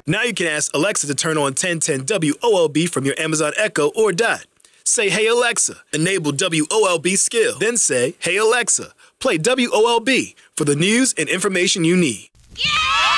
Now you can ask Alexa to turn on 1010 WOLB from your Amazon Echo or Dot. Say, "Hey Alexa," enable WOLB skill. Then say, "Hey Alexa, play WOLB for the news and information you need." Yeah!